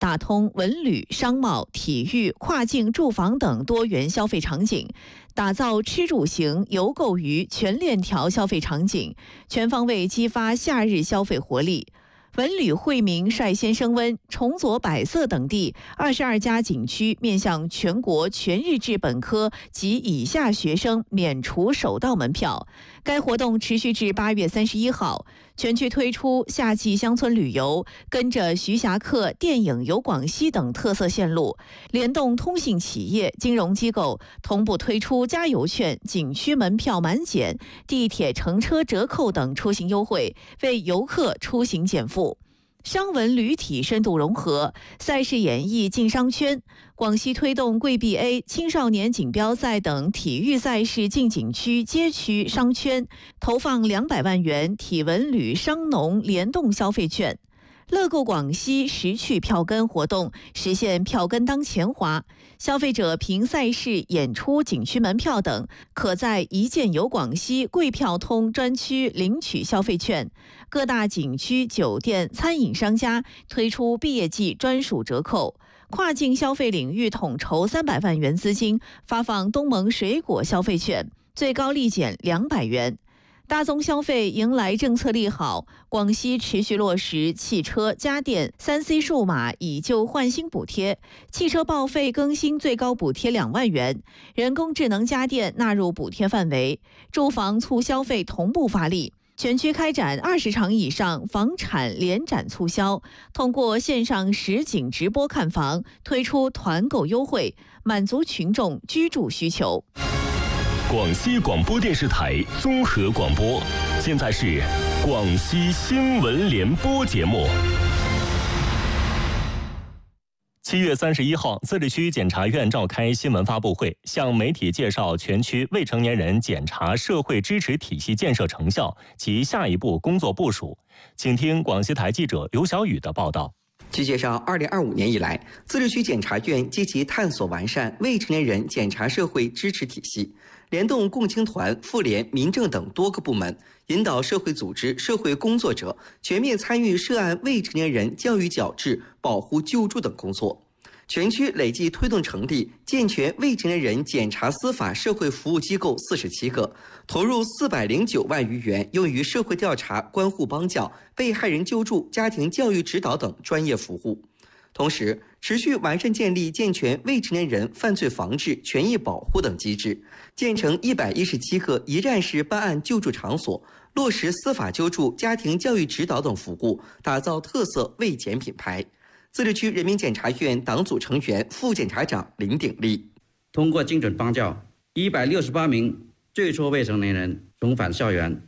打通文旅、商贸、体育、跨境住房等多元消费场景，打造吃住行游购娱全链条消费场景，全方位激发夏日消费活力。文旅惠民率先升温，崇左百色等地22家景区面向全国全日制本科及以下学生免除首道门票。该活动持续至8月31号。全区推出夏季乡村旅游，跟着徐霞客、电影游广西等特色线路，联动通信企业、金融机构，同步推出加油券、景区门票满减、地铁乘车折扣等出行优惠，为游客出行减负。商文旅体深度融合，赛事演绎进商圈。广西推动桂碧 A 青少年锦标赛等体育赛事进景区、街区、商圈，投放200万元体文旅商农联动消费券。乐购广西实趣票根活动实现票根当钱花，消费者凭赛事、演出、景区门票等，可在一键游广西贵票通专区领取消费券。各大景区、酒店、餐饮商家推出毕业季专属折扣。跨境消费领域统筹300万元资金，发放东盟水果消费券，最高立减200元。大宗消费迎来政策利好，广西持续落实汽车、家电、3C 数码以旧换新补贴，汽车报废更新最高补贴2万元，人工智能家电纳入补贴范围，住房促消费同步发力。全区开展20场以上房产联展促销，通过线上实景直播看房，推出团购优惠，满足群众居住需求。 广西广播电视台综合广播，现在是广西新闻联播节目。7月31号，自治区检察院召开新闻发布会，向媒体介绍全区未成年人检察社会支持体系建设成效及下一步工作部署。请听广西台记者刘小雨的报道。 据介绍，2025年以来，自治区检察院积极探索完善未成年人检察社会支持体系，联动共青团、妇联、民政等多个部门，引导社会组织、社会工作者全面参与涉案未成年人教育矫治、保护救助等工作。全区累计推动成立健全未成年人检察司法社会服务机构47个，投入409万余元用于社会调查、关护帮教、被害人救助、家庭教育指导等专业服务。同时，持续完善建立健全未成年人犯罪防治、权益保护等机制，建成117个一站式办案救助场所，落实司法救助、家庭教育指导等服务，打造特色未检品牌。自治区人民检察院党组成员、副检察长林鼎立通过精准帮教，168名最初未成年人重返校园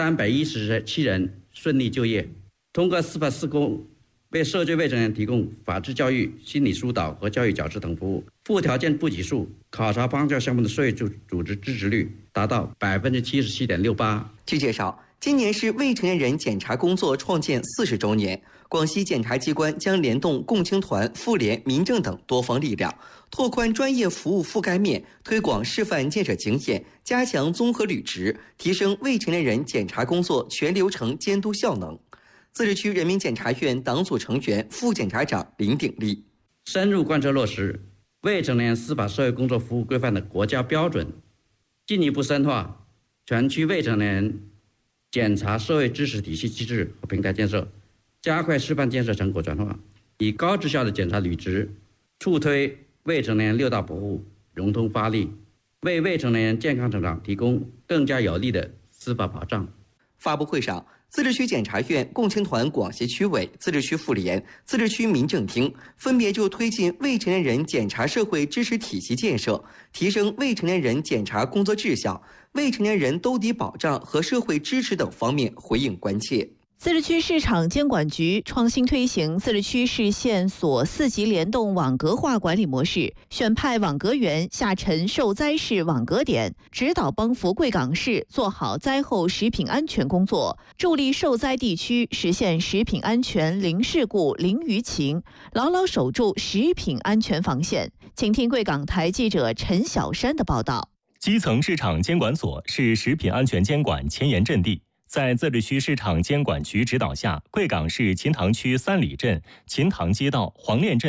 ，317人顺利就业。通过司法施工，为涉罪未成年人提供法治教育、心理疏导和教育矫治等服务。附条件部级数考察帮教项目的社会组织支持率达到77.68%。 据介绍，今年是未成年人检察工作创建40周年。广西检察机关将联动共青团、妇联、民政等多方力量，拓宽专业服务覆盖面，推广示范建设经验，加强综合履职，提升未成年人检察工作全流程监督效能。自治区人民检察院党组成员、副检察长林鼎立深入贯彻落实未成年人司法社会工作服务规范的国家标准，进一步深化全区未成年人检察社会支持体系机制和平台建设，加快示范建设成果转化，以高质效的检察履职，促推未成年人6大保护融通发力，为未成年人健康成长提供更加有力的司法保障。 发布会上，自治区检察院、共青团广西区委、自治区妇联、自治区民政厅分别就推进未成年人检察社会支持体系建设、提升未成年人检察工作质效、未成年人兜底保障和社会支持等方面回应关切。 自治区市场监管局创新推行自治区市县所4级联动网格化管理模式，选派网格员下沉受灾市网格点，指导帮扶贵港市做好灾后食品安全工作，助力受灾地区实现食品安全零事故、零舆情，牢牢守住食品安全防线。请听贵港台记者陈小山的报道。 基层市场监管所是食品安全监管前沿阵地。 在自治区市场监管局指导下，贵港市秦塘区三里镇、秦塘街道、黄练镇